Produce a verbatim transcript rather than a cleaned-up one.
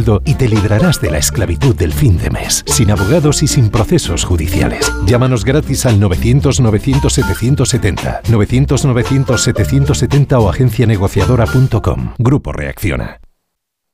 sueldo y te librarás de la esclavitud del fin de mes, sin abogados y sin procesos judiciales. Llámanos gratis al novecientos novecientos setecientos setenta, novecientos novecientos setecientos setenta o agencia negociadora punto com. Grupo Reacciona.